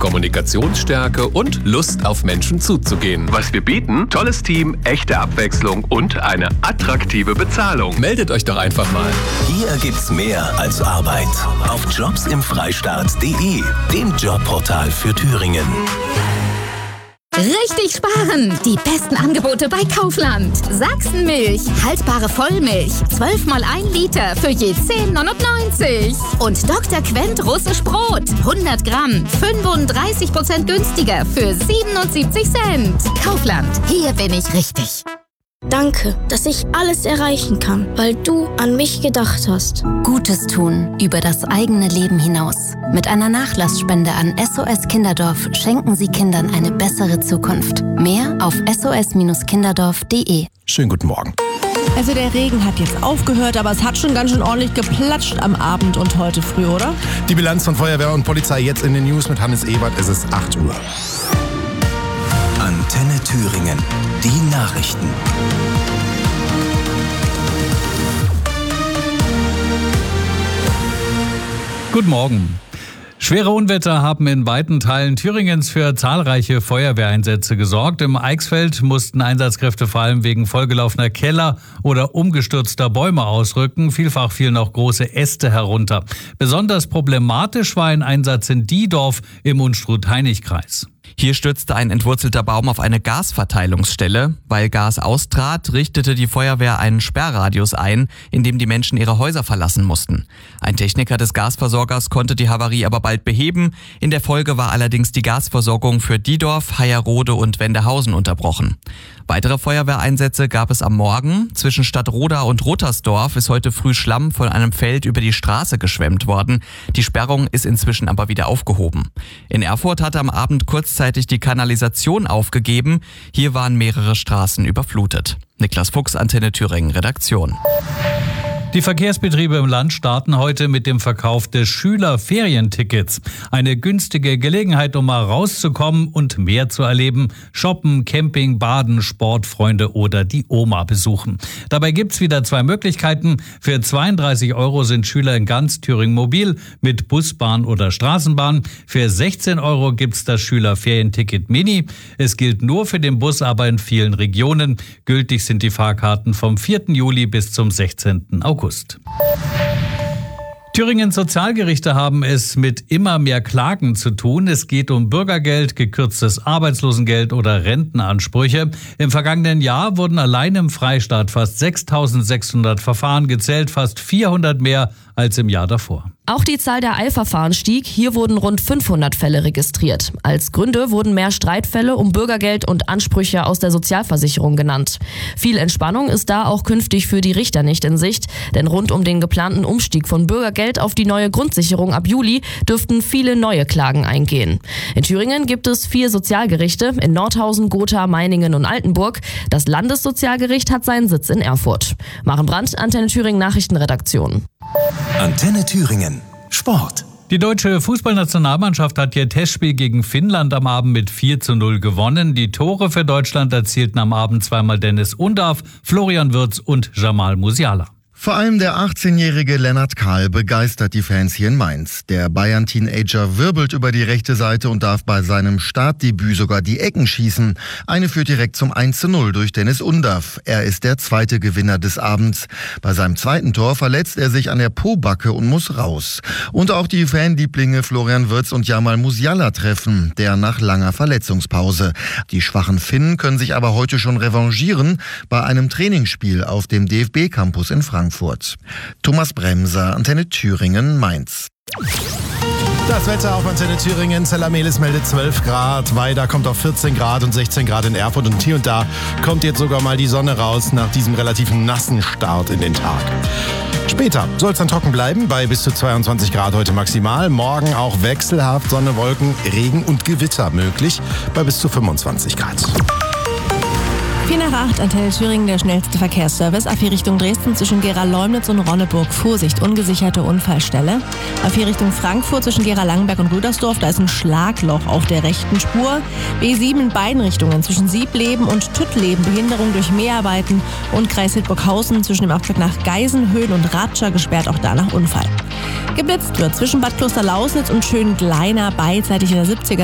Kommunikationsstärke und Lust auf Menschen zuzugehen. Was wir bieten? Tolles Team, echte Abwechslung und eine attraktive Bezahlung. Meldet euch doch einfach mal. Hier gibt's mehr als Arbeit. Auf jobsimfreistaat.de, dem Jobportal für Thüringen. Richtig sparen! Die besten Angebote bei Kaufland. Sachsenmilch, haltbare Vollmilch, 12 mal 1 Liter für je 10,99. Und Dr. Quent russisch Brot, 100 Gramm, 35% günstiger für 77 Cent. Kaufland, hier bin ich richtig. Danke, dass ich alles erreichen kann, weil du an mich gedacht hast. Gutes tun über das eigene Leben hinaus. Mit einer Nachlassspende an SOS Kinderdorf schenken Sie Kindern eine bessere Zukunft. Mehr auf sos-kinderdorf.de. Schönen guten Morgen. Also der Regen hat jetzt aufgehört, aber es hat schon ganz schön ordentlich geplatscht am Abend und heute früh, oder? Die Bilanz von Feuerwehr und Polizei jetzt in den News mit Hannes Ebert. Es ist 8 Uhr. Antenne Thüringen. Die Nachrichten. Guten Morgen. Schwere Unwetter haben in weiten Teilen Thüringens für zahlreiche Feuerwehreinsätze gesorgt. Im Eichsfeld mussten Einsatzkräfte vor allem wegen vollgelaufener Keller oder umgestürzter Bäume ausrücken. Vielfach fielen auch große Äste herunter. Besonders problematisch war ein Einsatz in Diedorf im Unstrut-Hainich-Kreis. Hier stürzte ein entwurzelter Baum auf eine Gasverteilungsstelle. Weil Gas austrat, richtete die Feuerwehr einen Sperrradius ein, in dem die Menschen ihre Häuser verlassen mussten. Ein Techniker des Gasversorgers konnte die Havarie aber bald beheben. In der Folge war allerdings die Gasversorgung für Diedorf, Hayerrode und Wendehausen unterbrochen. Weitere Feuerwehreinsätze gab es am Morgen. Zwischen Stadtroda und Rottersdorf ist heute früh Schlamm von einem Feld über die Straße geschwemmt worden. Die Sperrung ist inzwischen aber wieder aufgehoben. In Erfurt hatte am Abend kurzzeitig die Kanalisation aufgegeben. Hier waren mehrere Straßen überflutet. Niklas Fuchs, Antenne Thüringen, Redaktion. Die Verkehrsbetriebe im Land starten heute mit dem Verkauf des Schülerferientickets. Eine günstige Gelegenheit, um mal rauszukommen und mehr zu erleben. Shoppen, Camping, Baden, Sportfreunde oder die Oma besuchen. Dabei gibt's wieder 2 Möglichkeiten. Für 32 € sind Schüler in ganz Thüringen mobil mit Bus, Bahn oder Straßenbahn. Für 16 € gibt's das Schülerferienticket Mini. Es gilt nur für den Bus, aber in vielen Regionen. Gültig sind die Fahrkarten vom 4. Juli bis zum 16. August. Thüringens Sozialgerichte haben es mit immer mehr Klagen zu tun. Es geht um Bürgergeld, gekürztes Arbeitslosengeld oder Rentenansprüche. Im vergangenen Jahr wurden allein im Freistaat fast 6.600 Verfahren gezählt, fast 400 mehr als im Jahr davor. Auch die Zahl der Eilverfahren stieg. Hier wurden rund 500 Fälle registriert. Als Gründe wurden mehr Streitfälle um Bürgergeld und Ansprüche aus der Sozialversicherung genannt. Viel Entspannung ist da auch künftig für die Richter nicht in Sicht. Denn rund um den geplanten Umstieg von Bürgergeld auf die neue Grundsicherung ab Juli dürften viele neue Klagen eingehen. In Thüringen gibt es 4 Sozialgerichte, in Nordhausen, Gotha, Meiningen und Altenburg. Das Landessozialgericht hat seinen Sitz in Erfurt. Maren Brandt, Antenne Thüringen Nachrichtenredaktion. Antenne Thüringen. Sport. Die deutsche Fußballnationalmannschaft hat ihr Testspiel gegen Finnland am Abend mit 4:0 gewonnen. Die Tore für Deutschland erzielten am Abend zweimal Dennis Undav, Florian Wirtz und Jamal Musiala. Vor allem der 18-jährige Lennart Kahl begeistert die Fans hier in Mainz. Der Bayern-Teenager wirbelt über die rechte Seite und darf bei seinem Startdebüt sogar die Ecken schießen. Eine führt direkt zum 1:0 durch Dennis Undav. Er ist der zweite Gewinner des Abends. Bei seinem zweiten Tor verletzt er sich an der Pobacke und muss raus. Und auch die Fanlieblinge Florian Wirtz und Jamal Musiala treffen, der nach langer Verletzungspause. Die schwachen Finnen können sich aber heute schon revanchieren bei einem Trainingsspiel auf dem DFB-Campus in Frankfurt. Thomas Bremser, Antenne Thüringen, Mainz. Das Wetter auf Antenne Thüringen. Zellamelis meldet 12 Grad. Weida kommt auf 14 Grad und 16 Grad in Erfurt. Und hier und da kommt jetzt sogar mal die Sonne raus nach diesem relativ nassen Start in den Tag. Später soll es dann trocken bleiben, bei bis zu 22 Grad heute maximal. Morgen auch wechselhaft Sonne, Wolken, Regen und Gewitter möglich, bei bis zu 25 Grad. 7:04, Antenne Thüringen, der schnellste Verkehrsservice. A4 Richtung Dresden zwischen Gera-Leumnitz und Ronneburg. Vorsicht, ungesicherte Unfallstelle. A4 Richtung Frankfurt zwischen Gera-Langenberg und Rüdersdorf. Da ist ein Schlagloch auf der rechten Spur. B7 in beiden Richtungen zwischen Siebleben und Tüttleben. Behinderung durch Mäharbeiten. Und Kreis Hildburghausen zwischen dem Abzweig nach Geisenhöhen und Ratscher gesperrt, auch da nach Unfall. Geblitzt wird zwischen Bad Klosterlausnitz und Schöngleiner beidseitig in der 70er